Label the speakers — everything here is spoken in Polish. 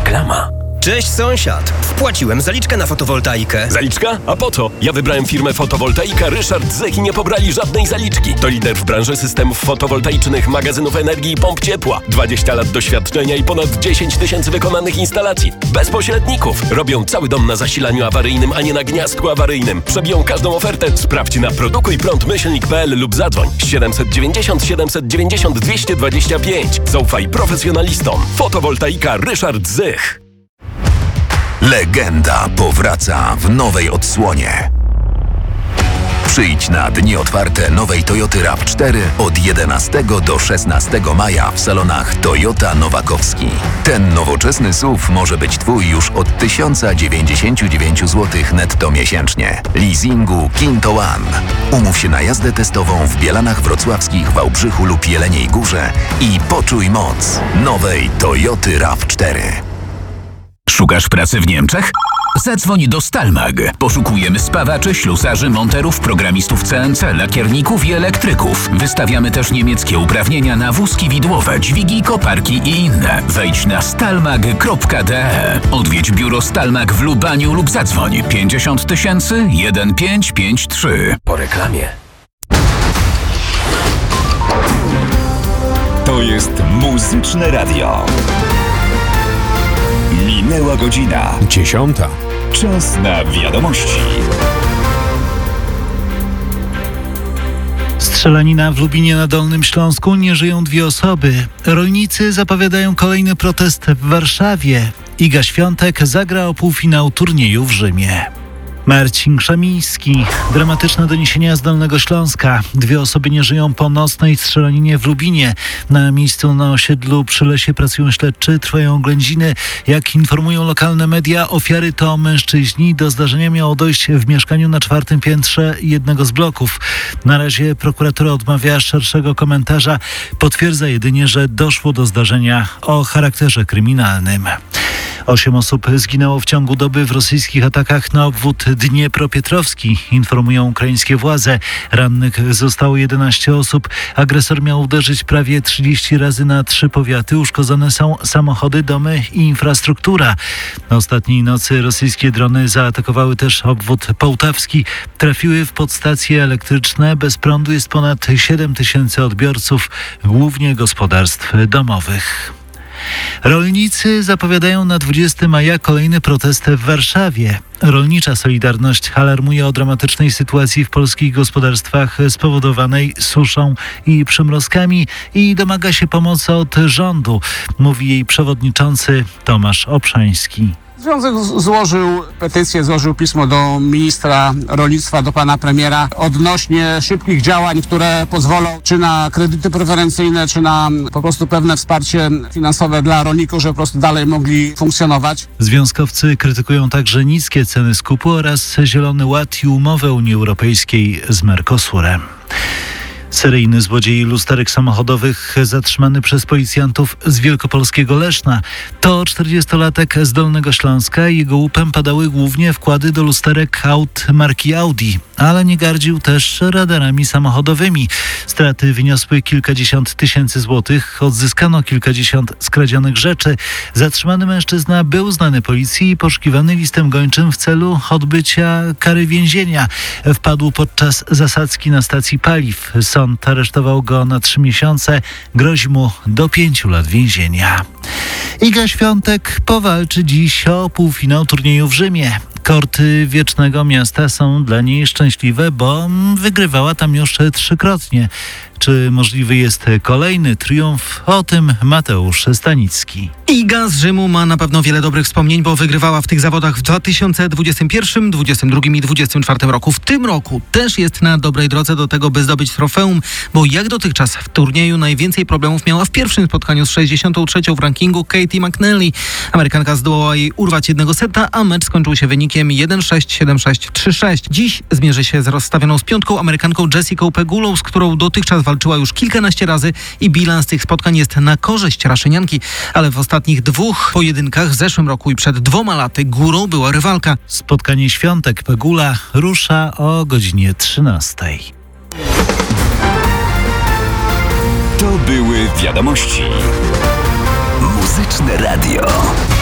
Speaker 1: Reklama.
Speaker 2: Cześć sąsiad, wpłaciłem zaliczkę na fotowoltaikę.
Speaker 1: Zaliczka? A po co? Ja wybrałem firmę Fotowoltaika Ryszard Zech i nie pobrali żadnej zaliczki. To lider w branży systemów fotowoltaicznych, magazynów energii i pomp ciepła. 20 lat doświadczenia i ponad 10 000 wykonanych instalacji. Bez pośredników. Robią cały dom na zasilaniu awaryjnym, a nie na gniazdku awaryjnym. Przebiją każdą ofertę. Sprawdź na produkujprąd-myślnik.pl lub zadzwoń 790 790 225. Zaufaj profesjonalistom. Fotowoltaika Ryszard Zech.
Speaker 3: Legenda powraca w nowej odsłonie. Przyjdź na dni otwarte nowej Toyoty RAV4 od 11 do 16 maja w salonach Toyota Nowakowski. Ten nowoczesny SUV może być Twój już od 1099 zł netto miesięcznie. Leasingu Kinto One. Umów się na jazdę testową w Bielanach Wrocławskich, Wałbrzychu lub Jeleniej Górze i poczuj moc nowej Toyoty RAV4.
Speaker 4: Szukasz pracy w Niemczech? Zadzwoń do Stalmag. Poszukujemy spawaczy, ślusarzy, monterów, programistów CNC, lakierników i elektryków. Wystawiamy też niemieckie uprawnienia na wózki widłowe, dźwigi, koparki i inne. Wejdź na stalmag.de. Odwiedź biuro Stalmag w Lubaniu lub zadzwoń 50 000 1553.
Speaker 1: Po reklamie.
Speaker 5: To jest Muzyczne Radio. Minęła godzina
Speaker 6: 10.
Speaker 5: Czas na wiadomości.
Speaker 7: Strzelanina w Lubinie na Dolnym Śląsku. Nie żyją 2 osoby. Rolnicy zapowiadają kolejny protest w Warszawie. Iga Świątek zagra o półfinał turnieju w Rzymie. Marcin Krzemiński. Dramatyczne doniesienia z Dolnego Śląska. 2 osoby nie żyją po nocnej strzelaninie w Lubinie. Na miejscu na osiedlu przy lesie pracują śledczy, trwają oględziny. Jak informują lokalne media, ofiary to mężczyźni. Do zdarzenia miało dojść w mieszkaniu na 4. piętrze jednego z bloków. Na razie prokuratura odmawia szerszego komentarza. Potwierdza jedynie, że doszło do zdarzenia o charakterze kryminalnym. 8 osób zginęło w ciągu doby w rosyjskich atakach na obwód Dniepropietrowski, informują ukraińskie władze. Rannych zostało 11 osób. Agresor miał uderzyć prawie 30 razy na 3 powiaty. Uszkodzone są samochody, domy i infrastruktura. Na ostatniej nocy rosyjskie drony zaatakowały też obwód połtawski. Trafiły w podstacje elektryczne. Bez prądu jest ponad 7 000 odbiorców, głównie gospodarstw domowych. Rolnicy zapowiadają na 20 maja kolejny protest w Warszawie. Rolnicza Solidarność alarmuje o dramatycznej sytuacji w polskich gospodarstwach spowodowanej suszą i przymrozkami i domaga się pomocy od rządu, mówi jej przewodniczący Tomasz Obszański.
Speaker 8: Związek złożył petycję, złożył pismo do ministra rolnictwa, do pana premiera odnośnie szybkich działań, które pozwolą czy na kredyty preferencyjne, czy na po prostu pewne wsparcie finansowe dla rolników, żeby po prostu dalej mogli funkcjonować.
Speaker 7: Związkowcy krytykują także niskie ceny skupu oraz Zielony Ład i umowę Unii Europejskiej z Mercosurem. Seryjny złodziej lusterek samochodowych zatrzymany przez policjantów z wielkopolskiego Leszna. To 40-latek z Dolnego Śląska i jego łupem padały głównie wkłady do lusterek aut marki Audi, ale nie gardził też radarami samochodowymi. Straty wyniosły kilkadziesiąt tysięcy złotych, odzyskano kilkadziesiąt skradzionych rzeczy. Zatrzymany mężczyzna był znany policji i poszukiwany listem gończym w celu odbycia kary więzienia. Wpadł podczas zasadzki na stacji paliw. Sąd aresztował go na 3 miesiące. Grozi mu do 5 lat więzienia. Iga Świątek powalczy dziś o półfinał turnieju w Rzymie. Korty Wiecznego Miasta są dla niej szczęśliwe, bo wygrywała tam już 3-krotnie. Czy możliwy jest kolejny triumf? O tym Mateusz Stanicki.
Speaker 9: Iga z Rzymu ma na pewno wiele dobrych wspomnień, bo wygrywała w tych zawodach w 2021, 2022 i 2024 roku. W tym roku też jest na dobrej drodze do tego, by zdobyć trofeum, bo jak dotychczas w turnieju najwięcej problemów miała w pierwszym spotkaniu z 63. w rankingu Katie McNally. Amerykanka zdołała jej urwać jednego seta, a mecz skończył się wynikiem 1-6, 7-6, 3-6. Dziś zmierzy się z rozstawioną z piątką Amerykanką Jessicą Pegulą, z którą dotychczas walczyła już kilkanaście razy i bilans tych spotkań jest na korzyść Raszynianki, ale w ostatnich 2 pojedynkach w zeszłym roku i przed 2 laty górą była rywalka.
Speaker 7: Spotkanie Świątek Pegula rusza o godzinie 13.
Speaker 5: To były wiadomości.
Speaker 3: Muzyczne Radio.